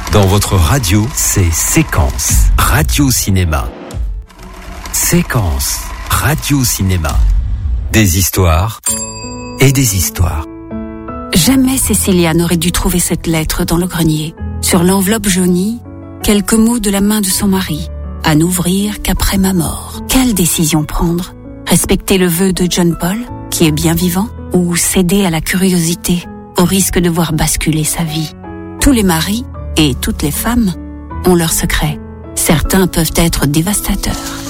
Dans votre radio, c'est Séquence, radio-cinéma. Séquence, radio-cinéma. Des histoires et des histoires. Jamais Cécilia n'aurait dû trouver cette lettre dans le grenier. Sur l'enveloppe jaunie, quelques mots de la main de son mari. À n'ouvrir qu'après ma mort. Quelle décision prendre? Respecter le vœu de John Paul, qui est bien vivant, ou céder à la curiosité, au risque de voir basculer sa vie? Tous les maris, et toutes les femmes, ont leurs secrets. Certains peuvent être dévastateurs.